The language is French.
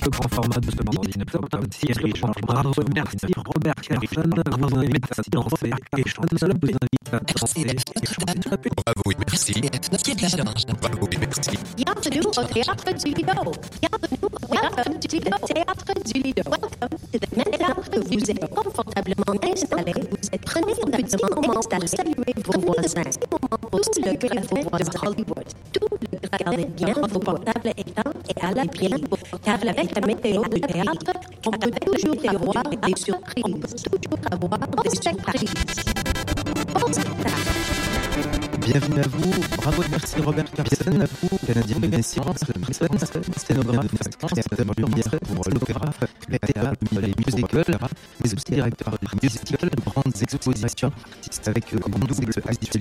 le grand format de ce magazine. Thierry Georges Bravo, merci Robert Carson, vous invite à danser et chanter, vous invite à danser et chanter. Bravo et merci. Bravo et merci. Bienvenue au Théâtre du Lido. Welcome to the Théâtre du Lido. Maintenant que vous êtes confortablement installés, prenez un petit moment pour saluer vos voisins. Tout le graphe de Hollywood. Tout le regardez bien vos portables éteints et allez bien, car avec la météo du théâtre, on peut toujours avoir des surprises. On peut toujours avoir des surprises. Bon spectacle. Bienvenue à vous, bravo et merci Robert Carson, à vous, Canadien de naissance, scénographe, créateur lumière pour l'opéra, le théâtre, les musicals, mais aussi directeur de musical, de grandes expositions, avec comme double activité